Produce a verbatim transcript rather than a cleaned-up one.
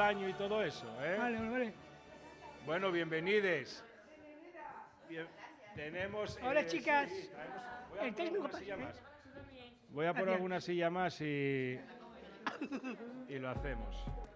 baño y todo eso, ¿eh? Vale, vale, vale. Bueno, bienvenides. Bien, tenemos... Hola, eh, chicas. sí, traemos- voy a El por técnico alguna silla pa- más. Voy a por Gracias. alguna silla más y, y lo hacemos.